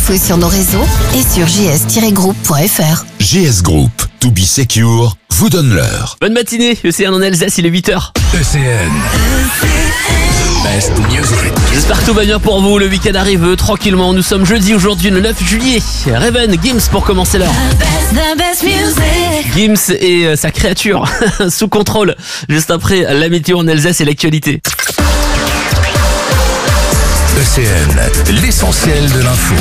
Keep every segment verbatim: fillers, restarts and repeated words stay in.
infos sur nos réseaux et sur j s tiret groupe point f r. G S Group, to be secure, vous donne l'heure. Bonne matinée, E C N en Alsace, il est huit heures. E C N. Best music. J'espère que tout va bien pour vous, le week-end arrive tranquillement. Nous sommes jeudi aujourd'hui, le neuf juillet. Raven, Gims pour commencer l'heure. Gims et euh, sa créature sous contrôle. Juste après la météo en Alsace et l'actualité. E C N, l'essentiel de l'info.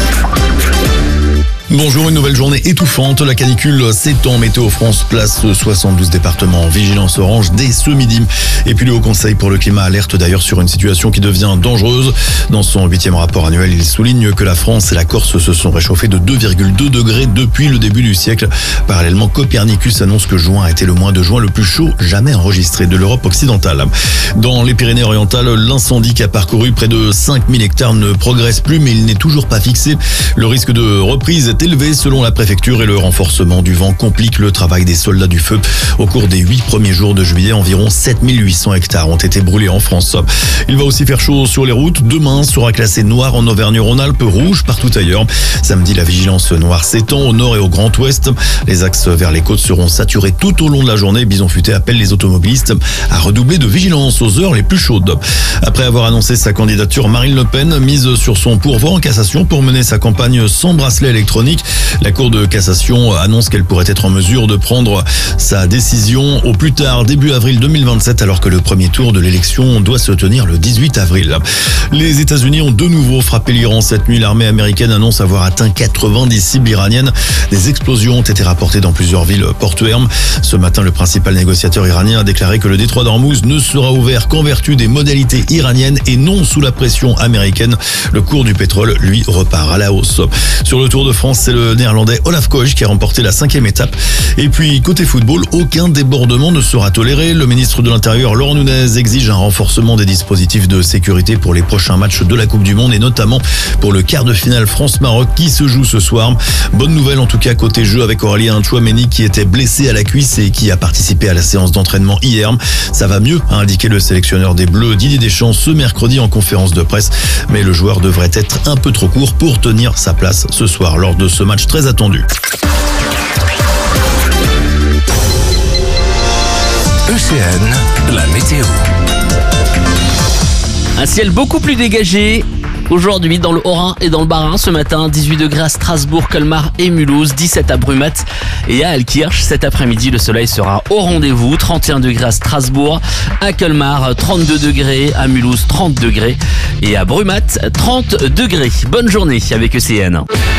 Bonjour, une nouvelle journée étouffante. La canicule s'étend. Météo France place soixante-douze départements en vigilance orange dès ce midi. Et puis le Haut Conseil pour le climat alerte d'ailleurs sur une situation qui devient dangereuse. Dans son huitième rapport annuel, il souligne que la France et la Corse se sont réchauffés de deux virgule deux degrés depuis le début du siècle. Parallèlement, Copernicus annonce que juin a été le mois de juin le plus chaud jamais enregistré de l'Europe occidentale. Dans les Pyrénées-Orientales, l'incendie qui a parcouru près de cinq mille hectares ne progresse plus, mais il n'est toujours pas fixé. Le risque de reprise est élevé selon la préfecture et le renforcement du vent complique le travail des soldats du feu. Au cours des huit premiers jours de juillet, environ sept mille huit cents hectares ont été brûlés en France. Il va aussi faire chaud sur les routes. Demain sera classé noir en Auvergne-Rhône-Alpes, rouge partout ailleurs. Samedi, la vigilance noire s'étend au nord et au Grand Ouest. Les axes vers les côtes seront saturés tout au long de la journée. Bison Futé appelle les automobilistes à redoubler de vigilance aux heures les plus chaudes. Après avoir annoncé sa candidature, Marine Le Pen mise sur son pourvoi en cassation pour mener sa campagne sans bracelet électronique. La Cour de cassation annonce qu'elle pourrait être en mesure de prendre sa décision au plus tard début avril deux mille vingt-sept, alors que le premier tour de l'élection doit se tenir le dix-huit avril. Les États-Unis ont de nouveau frappé l'Iran cette nuit. L'armée américaine annonce avoir atteint quatre-vingt-dix cibles iraniennes. Des explosions ont été rapportées dans plusieurs villes portuaires. Ce matin, le principal négociateur iranien a déclaré que le détroit d'Ormuz ne sera ouvert qu'en vertu des modalités iraniennes et non sous la pression américaine. Le cours du pétrole, lui, repart à la hausse. Sur le Tour de France, c'est le néerlandais Olaf Koch qui a remporté la cinquième étape. Et puis, côté football, aucun débordement ne sera toléré. Le ministre de l'Intérieur, Laurent Nunez, exige un renforcement des dispositifs de sécurité pour les prochains matchs de la Coupe du Monde et notamment pour le quart de finale France-Maroc qui se joue ce soir. Bonne nouvelle en tout cas côté jeu avec Aurélien Tchouaméni qui était blessé à la cuisse et qui a participé à la séance d'entraînement hier. Ça va mieux, a indiqué le sélectionneur des Bleus Didier Deschamps ce mercredi en conférence de presse. Mais le joueur devrait être un peu trop court pour tenir sa place ce soir lors de ce match très attendu. E C N, la météo. Un ciel beaucoup plus dégagé aujourd'hui dans le Haut-Rhin et dans le Bas-Rhin. Ce matin, dix-huit degrés à Strasbourg, Colmar et Mulhouse, dix-sept à Brumat et à Altkirch. Cet après-midi, le soleil sera au rendez-vous. trente et un degrés à Strasbourg, à Colmar, trente-deux degrés, à Mulhouse, trente degrés et à Brumat, trente degrés. Bonne journée avec E C N.